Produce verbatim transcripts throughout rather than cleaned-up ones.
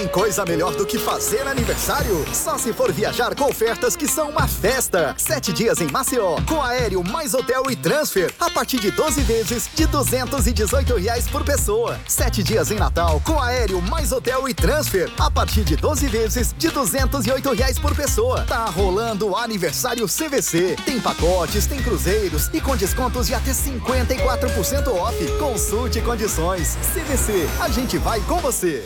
Tem coisa melhor do que fazer aniversário? Só se for viajar com ofertas que são uma festa. Sete dias em Maceió, com aéreo mais hotel e transfer, a partir de doze vezes de duzentos e dezoito reais por pessoa. Sete dias em Natal, com aéreo mais hotel e transfer, a partir de doze vezes de duzentos e oito reais por pessoa. Tá rolando o aniversário C V C. Tem pacotes, tem cruzeiros e com descontos de até cinquenta e quatro por cento off. Consulte condições. C V C, a gente vai com você.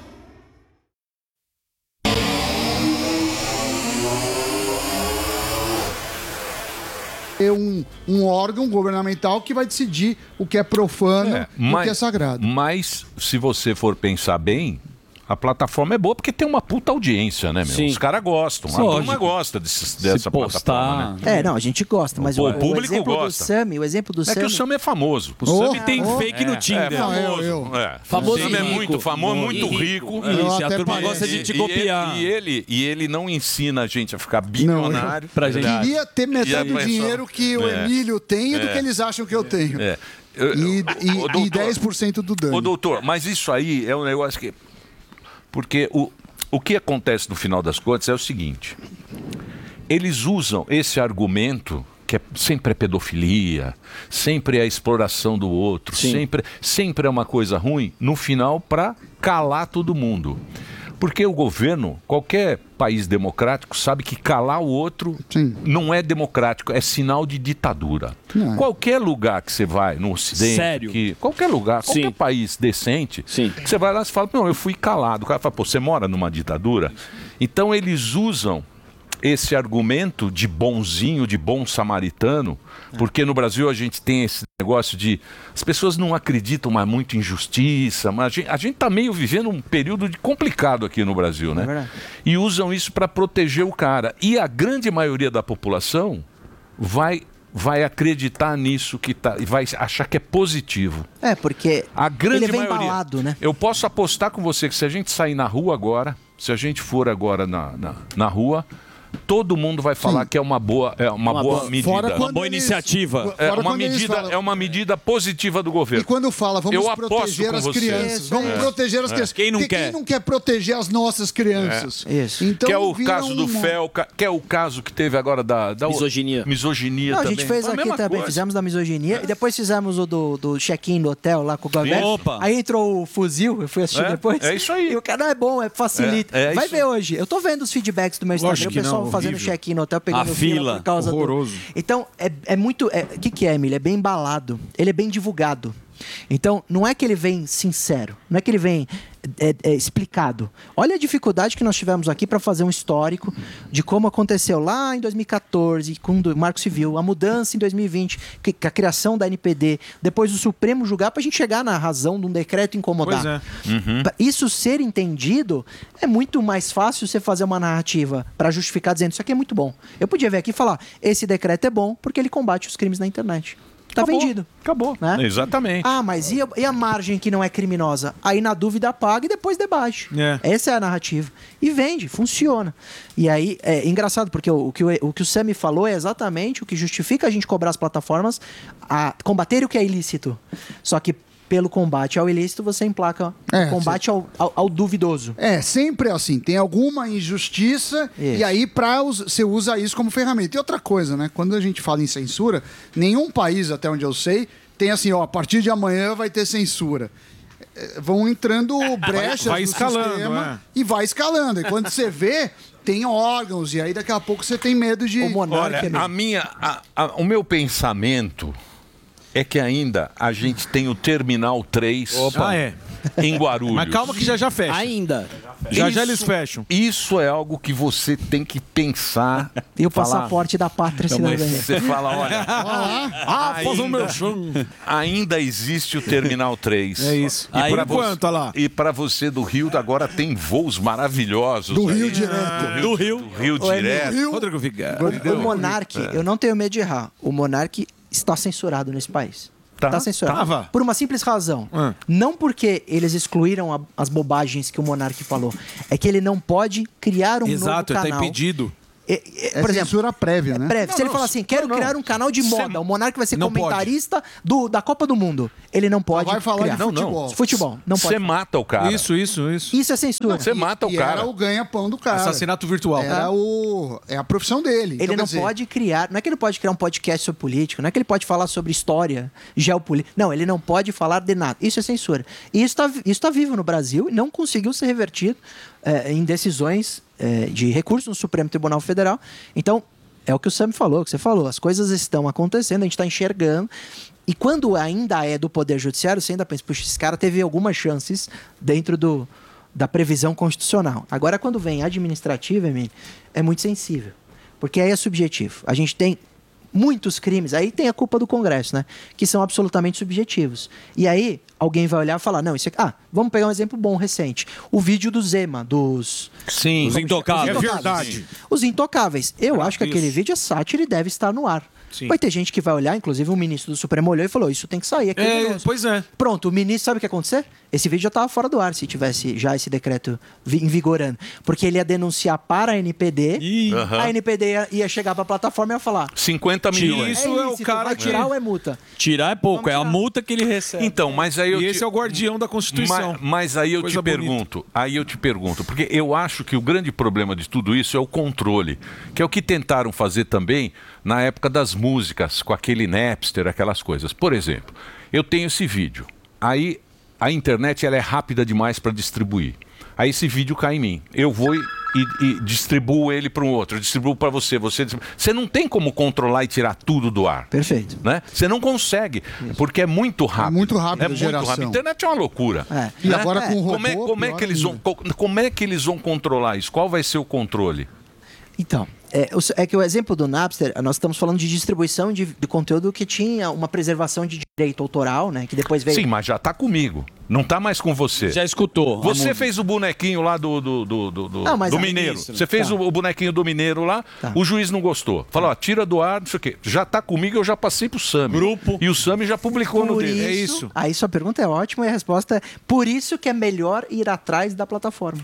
É um, um órgão governamental que vai decidir o que é profano É, e o mas- que é sagrado. Mas, se você for pensar bem, a plataforma é boa porque tem uma puta audiência, né, meu? Sim. Os caras gostam. A Lógico. turma gosta desses, dessa postar- plataforma, né? É, não, a gente gosta, mas Pô, o, o público o exemplo gosta. do Sami, o exemplo do É Sami... que o Sam é famoso. O Sami tem fake no Tinder. É, famoso. eu, eu. É. Famoso O Sam é e rico. muito famoso, muito E rico. rico. Isso, Eu a até turma parece. gosta de te E copiar. ele, e, ele, e ele não ensina a gente a ficar bilionário. Pra gente. Queria ter E metade a do pessoa- dinheiro que o É. Emílio tem e do É. que eles acham que eu tenho. É. Eu- E, e, Ô, e doutor, dez por cento do dano. Ô, doutor, mas isso aí é um negócio que... Porque o, o que acontece no final das contas é o seguinte. Eles usam esse argumento, que é, sempre é pedofilia, sempre é a exploração do outro, sempre, sempre é uma coisa ruim, no final para calar todo mundo. Porque o governo, qualquer país democrático, sabe que calar o outro Sim. não é democrático, é sinal de ditadura. Não é. Qualquer lugar que você vai no Ocidente, Sério? que, qualquer lugar, qualquer Sim. país decente, Sim. que você vai lá e fala, não, eu fui calado. O cara fala, pô, você mora numa ditadura? Então eles usam esse argumento de bonzinho, de bom samaritano, porque no Brasil a gente tem esse negócio de... As pessoas não acreditam mais muito em justiça, mas a gente, a gente tá meio vivendo um período de complicado aqui no Brasil, né? verdade. E usam isso para proteger o cara. E a grande maioria da população vai... vai acreditar nisso que tá, e vai achar que é positivo. É, porque A grande ele vem maioria. embalado, né? Eu posso apostar com você que se a gente sair na rua agora, se a gente for agora na, na, na rua, todo mundo vai falar que é uma boa, é uma, Uma boa, boa- medida. Fora Uma quando boa eles- iniciativa. É Fora uma, quando eles medida, falam- é uma medida positiva do governo. E quando fala, vamos Eu aposto proteger com as você. crianças. Isso, Vamos é. proteger as crianças. Quem não Porque quer? quem não quer proteger as nossas crianças? É. Isso. Então, que é o vira caso do uma- Felca, que é o caso que teve agora da, da Misoginia. misoginia Não, a também. gente fez Foi a aqui mesma também, coisa. fizemos da misoginia e depois fizemos o do, do check-in do hotel lá com o Galvez. Opa. Aí entrou o fuzil, eu fui assistir É, depois. é isso aí. E o cara não é bom, é facilita. É, é Vai isso. ver hoje. Eu tô vendo os feedbacks do meu Instagram, Lógico o que pessoal não, fazendo horrível. check-in no hotel, pegando A fila fila, por causa horroroso. do... Então, é, é muito... é- O que que é, Emílio? É bem embalado. Ele é bem divulgado. Então, não é que ele vem sincero, não é que ele vem é, é, explicado. Olha a dificuldade que nós tivemos aqui para fazer um histórico de como aconteceu lá em dois mil e catorze, com o Marco Civil, a mudança em dois mil e vinte, que, que a criação da N P D, depois o Supremo julgar para a gente chegar na razão de um decreto incomodar. Pois é. Pra isso ser entendido, é muito mais fácil você fazer uma narrativa para justificar dizendo isso aqui é muito bom. Eu podia vir aqui e falar, esse decreto é bom porque ele combate os crimes na internet. Tá Acabou. vendido. Acabou. Né? Exatamente. Ah, mas e a, e a margem que não é criminosa? Aí na dúvida paga e depois debate. É. Essa é a narrativa. E vende, funciona. E aí é engraçado, porque o, o que o, o que o Sami falou é exatamente o que justifica a gente cobrar as plataformas a combater o que é ilícito. Só que pelo combate ao ilícito, você emplaca É, o combate ao, ao, ao duvidoso. É, sempre assim. Tem alguma injustiça Isso. e aí pra, us- você usa isso como ferramenta. E outra coisa, né? Quando a gente fala em censura, nenhum país, até onde eu sei, tem assim, ó, a partir de amanhã vai ter censura. É, Vão entrando brechas vai no escalando, sistema e vai escalando. E quando você vê, tem órgãos e aí daqui a pouco você tem medo de... O monarca Olha, é a minha, a- a- o meu pensamento é que ainda a gente tem o Terminal três Ah, é. em Guarulhos. Mas calma que já já fecha. Ainda. Já já Isso- eles fecham. Isso é algo que você tem que pensar. E o falar- passaporte da pátria cidadania. Você fala, olha, Ah, faz um ainda, meu chão. ainda existe o Terminal três. É isso. E Aí, pra por enquanto, olha lá. E para você do Rio, agora tem voos maravilhosos. Do aí. Rio direto. Do Rio. Do Rio Ô, direto. Rio, Rodrigo Vigar. O Monark, eu não tenho medo de errar. O Monark está censurado nesse país. Tá. Está censurado. Tava. Por uma simples razão. Ah. Não porque eles excluíram a- as bobagens que o Monark falou. É que ele não pode criar um Exato, novo ele tá canal. impedido. É, é, É por exemplo, censura prévia, né? prévio. Não, Se ele não, falar assim, quero não, não. criar um canal de moda, Cê- o Monark vai ser Não comentarista do, da Copa do Mundo. Ele não pode vai falar criar. de Não, não. futebol. Futebol, não pode. Você mata o cara. Isso, isso, isso. Isso é censura. Você mata o E cara. era o ganha-pão do cara. Assassinato virtual. Era o... É a profissão dele. Ele Então, não quer dizer, pode criar, não é que ele pode criar um podcast sobre política, não é que ele pode falar sobre história, geopolítica. Não, ele não pode falar de nada. Isso é censura. E isso está isso tá vivo no Brasil e não conseguiu ser revertido eh, em decisões eh, de recurso no Supremo Tribunal Federal. Então, é o que o Sam falou, o que você falou. As coisas estão acontecendo, a gente está enxergando. E quando ainda é do Poder Judiciário, você ainda pensa, puxa, esse cara teve algumas chances dentro do, da previsão constitucional. Agora, quando vem administrativa, Emílio, é muito sensível. Porque aí é subjetivo. A gente tem muitos crimes, aí tem a culpa do Congresso, né? Que são absolutamente subjetivos. E aí, alguém vai olhar e falar, não, isso aqui... Ah, vamos pegar um exemplo bom, recente. O vídeo do Zema, dos... Sim. Os intocáveis. É verdade. Os Intocáveis. Eu acho que isso. aquele vídeo é sátira e deve estar no ar. Sim. Vai ter gente que vai olhar, inclusive o ministro do Supremo olhou e falou, isso tem que sair. É É, criminoso. pois é. Pronto, o ministro sabe o que ia acontecer? Esse vídeo já estava fora do ar se tivesse já esse decreto vi- invigorando. Porque ele ia denunciar para a N P D, Ih. Aham. a N P D ia, ia chegar para a plataforma e ia falar... cinquenta milhões. Isso é o ilícito, cara vai que- tirar ou é multa? Tirar é pouco, Vamos é a tirar. multa que ele recebe. Então, mas aí eu E te- esse é o guardião da Constituição. Mas, mas aí eu Coisa te bonita. pergunto, aí eu te pergunto, porque eu acho que o grande problema de tudo isso é o controle, que é o que tentaram fazer também na época das músicas, com aquele Napster, aquelas coisas. Por exemplo, eu tenho esse vídeo, aí a internet ela é rápida demais para distribuir. Aí esse vídeo cai em mim. Eu vou e, e- e distribuo ele para um outro, eu distribuo para você, você distribu- Você não tem como controlar e tirar tudo do ar. Perfeito. Né? Você não consegue, porque é muito rápido. muito rápido É a muito geração. rápido. A internet é uma loucura. É. E agora com o robô, Como é, como, é pior que eles vão, ainda. co- como é que eles vão controlar isso? Qual vai ser o controle? Então, é, o- é que o exemplo do Napster, nós estamos falando de distribuição de, de conteúdo que tinha uma preservação de direito autoral, né? Que depois veio... Sim, mas já está comigo. Não está mais com você. Já escutou. Você Amor. fez o bonequinho lá do, do, do, do, do- Não, mas do aí- Mineiro. Isso, Você fez tá. o, o bonequinho do Mineiro lá, Tá. o juiz não gostou. Falou, ó, tira do ar, não sei o quê. Já está comigo, eu já passei pro Sami. Grupo. E o Sami já publicou no Por dele. É isso. Aí sua pergunta é ótima e a resposta é por isso que é melhor ir atrás da plataforma,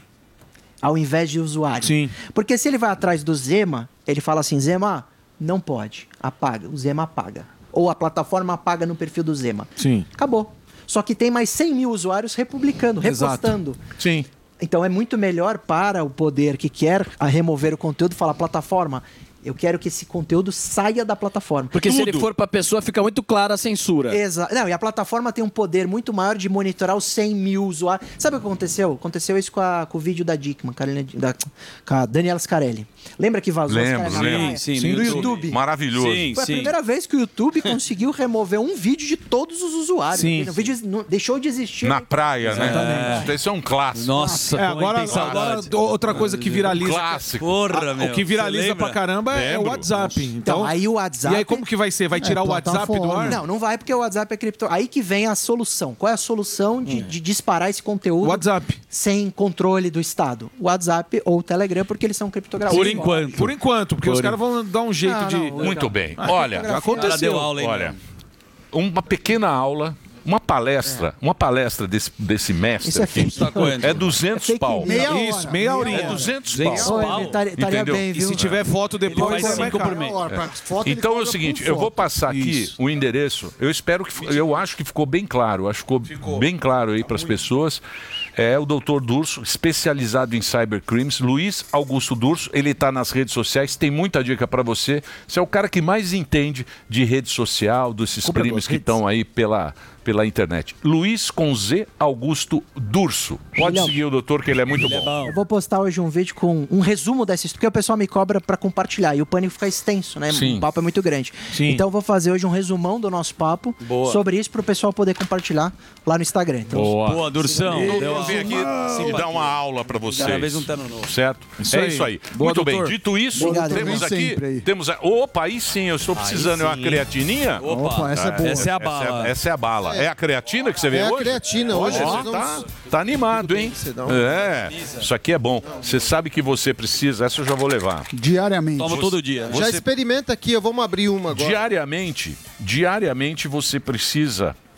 ao invés de usuário. Sim. Porque se ele vai atrás do Zema, ele fala assim, Zema, não pode, apaga. O Zema apaga. Ou a plataforma apaga no perfil do Zema. Sim. Acabou. Só que tem mais cem mil usuários republicando, Exato. repostando. Sim. Então é muito melhor para o poder que quer a remover o conteúdo falar, plataforma, eu quero que esse conteúdo saia da plataforma. Porque se ele Tudo. for pra pessoa, fica muito clara a censura. Exa Não, e a plataforma tem um poder muito maior de monitorar os cem mil usuários. Sabe o que aconteceu? Aconteceu isso com, a- com o vídeo da Dickman, Carolina Di- da, com a Daniela Scarelli. Lembra que vazou Lembro, os caras na lembro. praia? Sim, no no YouTube. YouTube. Maravilhoso. Sim, Foi a sim. primeira vez que o YouTube conseguiu remover um vídeo de todos os usuários. Sim. O vídeo não- deixou de existir. Na praia, né? Esse é um clássico. Nossa, É, com agora, intensidade. agora outra coisa que viraliza. Clássico. Porra, Ah, meu. o que viraliza Você lembra? pra caramba é o Lembro. WhatsApp. Então, Então, aí o WhatsApp... E aí como que vai ser? Vai tirar o WhatsApp do plataforma. ar? Não, não vai porque o WhatsApp é cripto. Aí que vem a solução. Qual é a solução de, de disparar esse conteúdo WhatsApp. sem controle do Estado? O WhatsApp ou o Telegram, porque eles são criptografados. Por enquanto. Por enquanto, porque Por os caras vão dar um jeito Não, de... não, Muito bem. Olha, Já Ela aconteceu. deu aula, hein? olha, uma pequena aula, uma palestra, uma palestra desse, desse mestre Isso é aqui, fake. Tá quanto? é duzentos É fake pau. news. Meia hora. Isso, meia horinha. É duzentos duzentos pau. Ô, pau. ele tar- estaria Entendeu? bem, E viu? se tiver foto depois, Ele faz é mais cinco por caro. mês. Ó, pra foto, ele Então é o cobra seguinte, por eu vou foto. passar aqui Isso. o endereço. Eu espero que, eu acho que ficou bem claro. Acho que ficou, bem claro aí para as pessoas. É o doutor Durso, especializado em cybercrimes. Luiz Augusto Durso, ele está nas redes sociais, tem muita dica para você. Você é o cara que mais entende de rede social, desses Compra crimes duas que redes. estão aí pela, pela internet. Luiz com Z Augusto Durso. Pode Julião. seguir o doutor, que ele é muito Ele é bom. bom. Eu vou postar hoje um vídeo com um resumo dessa história, porque o pessoal me cobra pra compartilhar e o pânico fica extenso, né? Sim. O papo é muito grande. Sim. Então eu vou fazer hoje um resumão do nosso papo Boa. sobre isso pro pessoal poder compartilhar lá no Instagram. Então, Boa, Dursão. Eu Deu vou a- vir aqui e dar uma aula para vocês. Cada vez um terno novo. Certo? Isso é aí. isso aí. Boa, Muito bem. doutor. Dito isso, Obrigado. temos Vem aqui. sempre aí. Temos a... Opa, aí sim, eu estou precisando. É uma sim. creatininha? Opa, essa é boa. Essa é a Essa bala. é, essa é a bala. É a creatina que você vê É a hoje? creatina, hoje Ó, nós tá, vamos- tá animado, hein? Você dá um- É, isso aqui é bom. Você sabe que você precisa, essa eu já vou levar. Diariamente. Toma todo dia. né? Já Você- experimenta aqui, vamos abrir uma agora. Diariamente, diariamente você precisa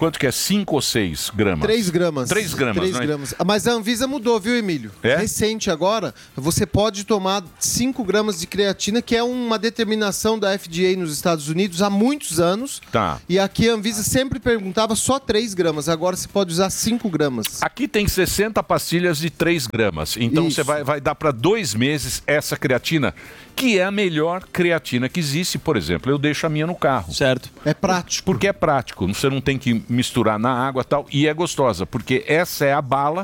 quanto que é? cinco ou seis gramas? três gramas. três gramas, três não é? gramas. Mas a Anvisa mudou, viu, Emílio? É? Recente agora, você pode tomar cinco gramas de creatina, que é uma determinação da F D A nos Estados Unidos há muitos anos. Tá. E aqui a Anvisa sempre perguntava só três gramas, agora você pode usar cinco gramas. Aqui tem sessenta pastilhas de três gramas. Então Isso. você vai, vai dar para dois meses essa creatina, que é a melhor creatina que existe. Por exemplo, eu deixo a minha no carro. Certo. É prático. Porque é prático. Você não tem que misturar na água e tal. E é gostosa, porque essa é a bala.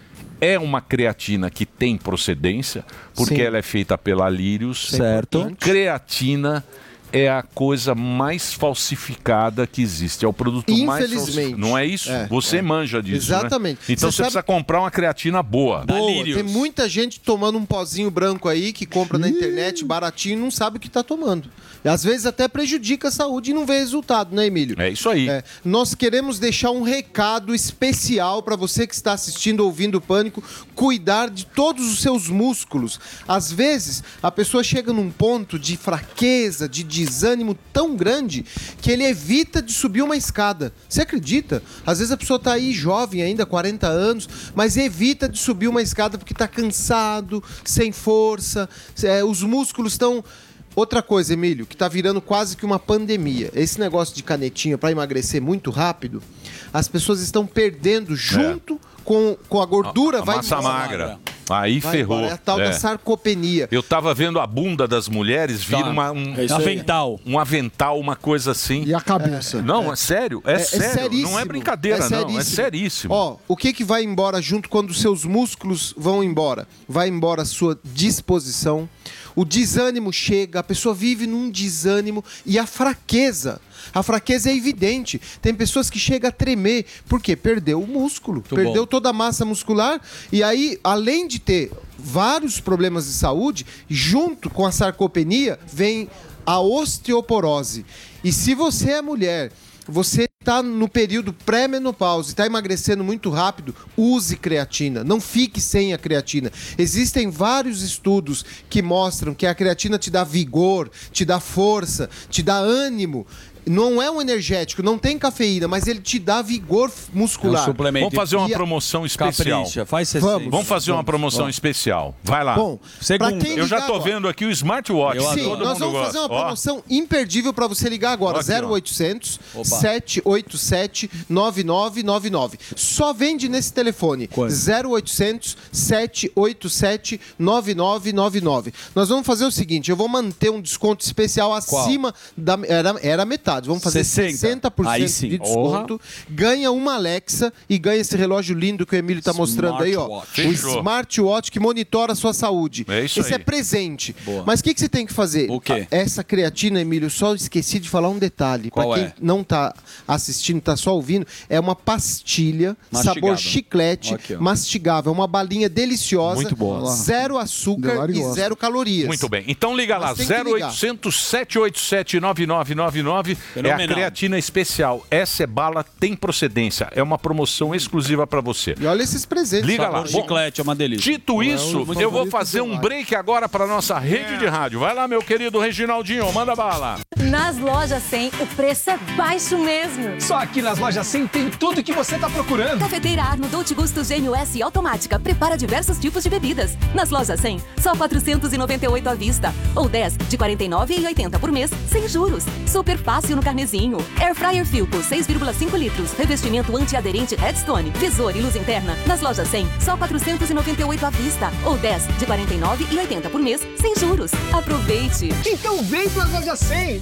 É uma creatina que tem procedência, porque Sim. ela é feita pela Lírios. Certo. Creatina é a coisa mais falsificada que existe. É o produto mais Infelizmente. falsificado. Não é isso? É, Você é. manja disso, Exatamente. né? Então Você você, sabe- precisa comprar uma creatina boa. Boa, Lírios. tem muita gente tomando um pozinho branco aí que compra na internet baratinho e não sabe o que está tomando. E às vezes até prejudica a saúde e não vê resultado, né, Emílio? É isso aí. É, nós queremos deixar um recado especial para você que está assistindo, ouvindo o Pânico, cuidar de todos os seus músculos. Às vezes, a pessoa chega num ponto de fraqueza, de desânimo tão grande que ele evita de subir uma escada. Você acredita? Às vezes a pessoa está aí jovem ainda, quarenta anos, mas evita de subir uma escada porque está cansado, sem força, é, os músculos estão... Outra coisa, Emílio, que tá virando quase que uma pandemia. Esse negócio de canetinha para emagrecer muito rápido, as pessoas estão perdendo junto com, com a gordura, A- a vai massa embora. magra. Aí Vai ferrou. embora. É a tal É. da sarcopenia. Eu tava vendo a bunda das mulheres, vira Tá. uma, um, É isso aí. Avental. um avental, uma coisa assim. E a cabeça? Não, é, sério, é, sério. seríssimo. Não é brincadeira, não. É seríssimo. Ó, o que que vai embora junto quando os seus músculos vão embora? Vai embora a sua disposição, o desânimo chega, a pessoa vive num desânimo e a fraqueza. A fraqueza é evidente. Tem pessoas que chegam a tremer. Por quê? Perdeu o músculo. Muito perdeu bom. toda a massa muscular. E aí, além de ter vários problemas de saúde, junto com a sarcopenia, vem a osteoporose. E se você é mulher, você está no período pré-menopausa e está emagrecendo muito rápido, use creatina. Não fique sem a creatina. Existem vários estudos que mostram que a creatina te dá vigor, te dá força, te dá ânimo. Não é um energético, não tem cafeína, mas ele te dá vigor muscular. É um suplemento. Vamos fazer uma E a- promoção especial. Capricha, faz Vamos. sessenta. Vamos fazer uma promoção especial. Vai lá. Bom, Segunda. pra quem Eu já ligar tô agora- vendo aqui o smartwatch. Eu que Sim, todo nós mundo vamos fazer uma gosta. Ó, promoção imperdível para você ligar agora. Aqui, ó. zero oitocentos, Opa. sete oito sete, nove nove nove nove. Só vende nesse telefone. Quanto? zero oitocentos, sete oito sete, nove nove nove nove. Nós vamos fazer o seguinte, eu vou manter um desconto especial acima da... Era, era metade. Vamos fazer sessenta. sessenta por cento Aí sim. de desconto. Ganha uma Alexa e ganha esse relógio lindo que o Emílio está mostrando aí, ó. Smartwatch. O Fechou. Smartwatch que monitora a sua saúde. É isso Esse aí. é presente. Boa. Mas o que, que você tem que fazer? O quê? Essa creatina, Emílio, só esqueci de falar um detalhe. Para Qual quem é? não tá assistindo, tá só ouvindo, é uma pastilha, Mastigável. sabor chiclete, Aqui, ó. mastigável. É uma balinha deliciosa. Muito boa. Zero açúcar Delari e gosta. zero calorias. Muito bem. Então liga lá, Mas tem que zero ligar. oitocentos, sete oito sete, nove nove nove nove. É a Fenomenal. creatina especial. Essa é bala, tem procedência. É uma promoção exclusiva para você. E olha esses presentes. Liga Sabor lá. Bom, chiclete é uma delícia. Dito isso, o eu vou favorito fazer do um Delari. break agora para nossa rede de rádio. Vai lá, meu querido Reginaldinho, manda bala. Nas lojas cem, o preço é baixo mesmo. Só aqui nas lojas cem tem tudo que você tá procurando. Cafeteira Arno Dolce Gusto Gênio S automática prepara diversos tipos de bebidas. Nas lojas cem, só quatrocentos e noventa e oito à vista ou dez de quarenta e nove reais e oitenta por mês, sem juros. Super fácil no carnezinho. Air Fryer Philco seis vírgula cinco litros, revestimento antiaderente Redstone, visor e luz interna. Nas lojas cem, só quatrocentos e noventa e oito à vista ou dez de quarenta e nove reais e oitenta por mês, sem juros. Aproveite. Então vem pras lojas cem.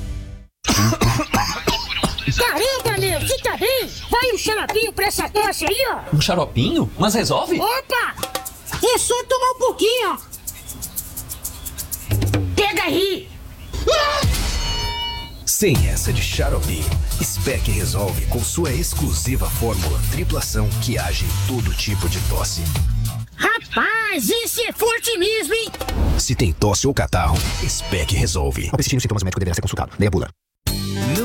Caramba, meu, você tá bem? Vai um xaropinho pra essa tosse aí, ó. Um xaropinho? Mas resolve? Opa! É só tomar um pouquinho, ó. Pega aí. Sem essa de xarope, Spec resolve com sua exclusiva fórmula triplação que age em todo tipo de tosse. Rapaz, esse é forte mesmo, hein? Se tem tosse ou catarro, Spec resolve. Ao persistir nos sintomas, o médico deverá ser consultado. Leia a bula.